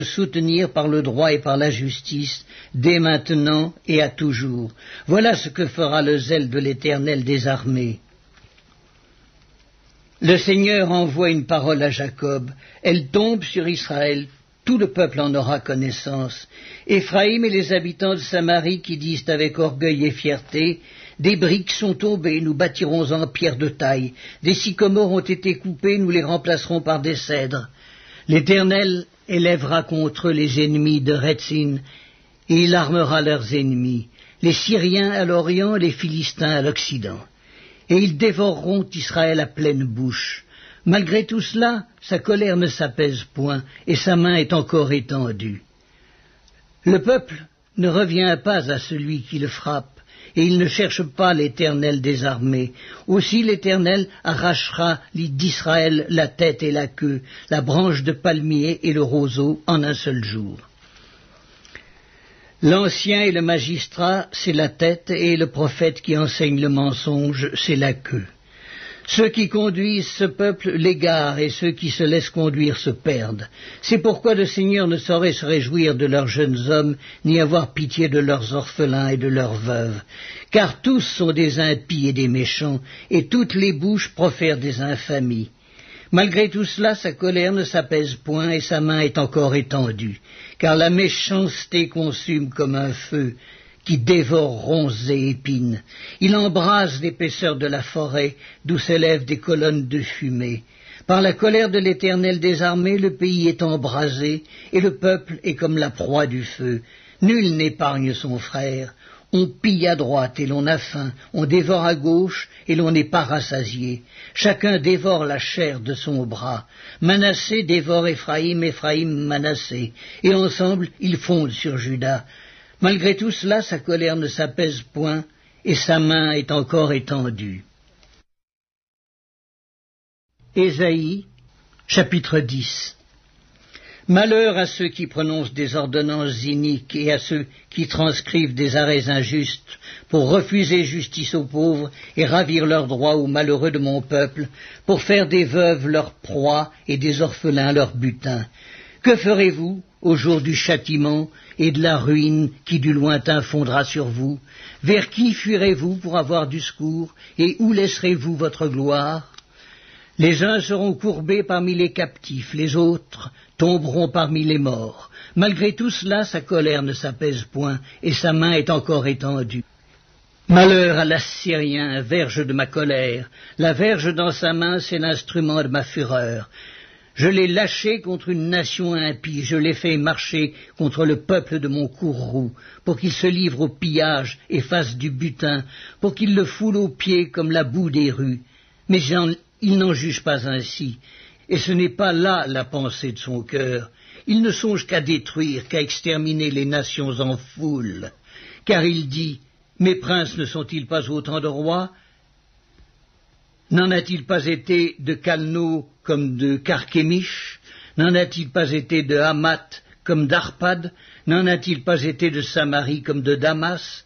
soutenir par le droit et par la justice, dès maintenant et à toujours. Voilà ce que fera le zèle de l'Éternel des armées. Le Seigneur envoie une parole à Jacob, elle tombe sur Israël, tout le peuple en aura connaissance. Éphraïm et les habitants de Samarie qui disent avec orgueil et fierté, des briques sont tombées, nous bâtirons en pierre de taille, des sycomores ont été coupés, nous les remplacerons par des cèdres. L'Éternel élèvera contre eux les ennemis de Rétzin, et il armera leurs ennemis, les Syriens à l'Orient, les Philistins à l'Occident. Et ils dévoreront Israël à pleine bouche. Malgré tout cela, sa colère ne s'apaise point, et sa main est encore étendue. Le peuple ne revient pas à celui qui le frappe, et il ne cherche pas l'Éternel des armées. Aussi l'Éternel arrachera d'Israël la tête et la queue, la branche de palmier et le roseau en un seul jour. L'ancien et le magistrat, c'est la tête, et le prophète qui enseigne le mensonge, c'est la queue. Ceux qui conduisent ce peuple l'égarent, et ceux qui se laissent conduire se perdent. C'est pourquoi le Seigneur ne saurait se réjouir de leurs jeunes hommes, ni avoir pitié de leurs orphelins et de leurs veuves. Car tous sont des impies et des méchants, et toutes les bouches profèrent des infamies. Malgré tout cela, sa colère ne s'apaise point, et sa main est encore étendue. Car la méchanceté consume comme un feu, qui dévore ronces et épines. Il embrase l'épaisseur de la forêt, d'où s'élèvent des colonnes de fumée. Par la colère de l'Éternel des armées, le pays est embrasé, et le peuple est comme la proie du feu. Nul n'épargne son frère. On pille à droite et l'on a faim, on dévore à gauche et l'on n'est pas rassasié. Chacun dévore la chair de son bras. Manassé dévore Éphraïm, Éphraïm Manassé, et ensemble ils fondent sur Juda. Malgré tout cela, sa colère ne s'apaise point, et sa main est encore étendue. Ésaïe, chapitre 10. Malheur à ceux qui prononcent des ordonnances iniques et à ceux qui transcrivent des arrêts injustes pour refuser justice aux pauvres et ravir leurs droits aux malheureux de mon peuple, pour faire des veuves leur proie et des orphelins leur butin. Que ferez-vous au jour du châtiment et de la ruine qui du lointain fondra sur vous? Vers qui fuirez-vous pour avoir du secours, et où laisserez-vous votre gloire? Les uns seront courbés parmi les captifs, les autres tomberont parmi les morts. Malgré tout cela, sa colère ne s'apaise point, et sa main est encore étendue. Malheur à l'Assyrien, verge de ma colère. La verge dans sa main, c'est l'instrument de ma fureur. Je l'ai lâché contre une nation impie, je l'ai fait marcher contre le peuple de mon courroux, pour qu'il se livre au pillage et fasse du butin, pour qu'il le foule aux pieds comme la boue des rues. Mais il n'en juge pas ainsi, et ce n'est pas là la pensée de son cœur. Il ne songe qu'à détruire, qu'à exterminer les nations en foule. Car il dit, mes princes ne sont-ils pas autant de rois? N'en a-t-il pas été de Calno comme de Carchemish? N'en a-t-il pas été de Hamath comme d'Arpad? N'en a-t-il pas été de Samarie comme de Damas?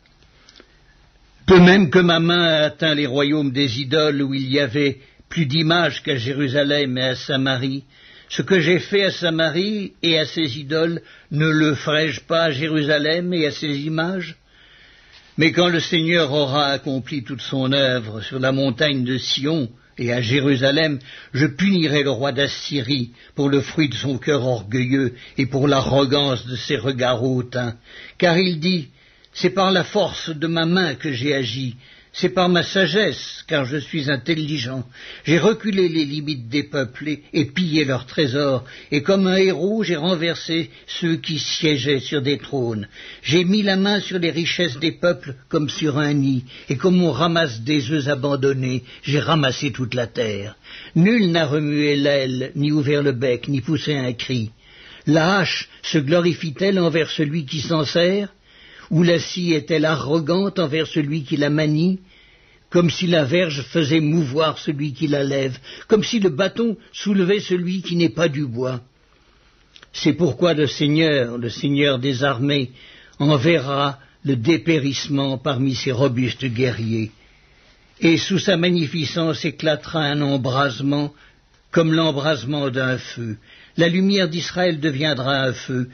De même que ma main a atteint les royaumes des idoles où il y avait plus d'images qu'à Jérusalem et à Samarie, ce que j'ai fait à Samarie et à ses idoles, ne le ferai-je pas à Jérusalem et à ses images? Mais quand le Seigneur aura accompli toute son œuvre sur la montagne de Sion et à Jérusalem, je punirai le roi d'Assyrie pour le fruit de son cœur orgueilleux et pour l'arrogance de ses regards hautains. Car il dit, c'est par la force de ma main que j'ai agi, c'est par ma sagesse, car je suis intelligent. J'ai reculé les limites des peuples et pillé leurs trésors, et comme un héros, j'ai renversé ceux qui siégeaient sur des trônes. J'ai mis la main sur les richesses des peuples comme sur un nid, et comme on ramasse des œufs abandonnés, j'ai ramassé toute la terre. Nul n'a remué l'aile, ni ouvert le bec, ni poussé un cri. La hache se glorifie-t-elle envers celui qui s'en sert? Ou la scie est-elle arrogante envers celui qui la manie? Comme si la verge faisait mouvoir celui qui la lève, comme si le bâton soulevait celui qui n'est pas du bois. C'est pourquoi le Seigneur des armées, enverra le dépérissement parmi ses robustes guerriers, et sous sa magnificence éclatera un embrasement comme l'embrasement d'un feu. La lumière d'Israël deviendra un feu,